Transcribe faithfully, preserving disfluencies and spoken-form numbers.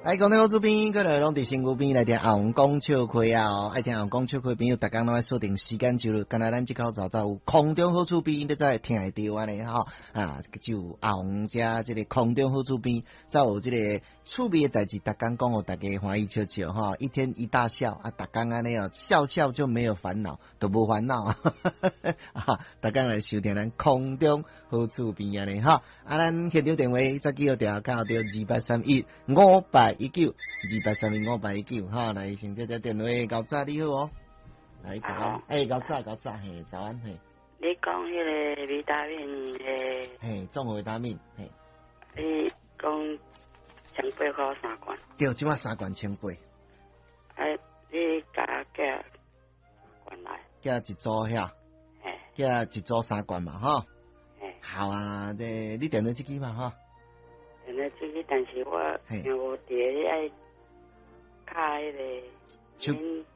来，讲到好厝边，过来拢伫身躯边来听阿红讲笑话啊！哦，爱听阿红讲笑话，朋友逐工拢爱锁定时间就，敢若咱即口早早有空中好厝边，你才会听会到安尼吼啊！就有阿红遮即个空中好厝边，才有即个趣味的代志，逐工讲互大家欢喜笑笑吼，一天一大笑啊！逐工安尼哦，笑笑就没有烦恼，都无烦恼啊！啊，逐工来收听咱空中好厝边安尼吼啊！咱现场电话再记号调到到二八三一五八一九二八三一五八一九哈，来先接接电话，高早你好哦，来早安，诶、欸，高早高早嘿，早安嘿。 你讲迄个维他命诶， 嘿，综维他命嘿， 你讲千八块三罐， 对，即马三罐千八， 哎，你加加罐来， 加一组遐， 嘿， 加一组三罐嘛哈， 嘿， 好啊，这你电话这支嘛哈， 现在这个但是我因为我第一爱卡迄个。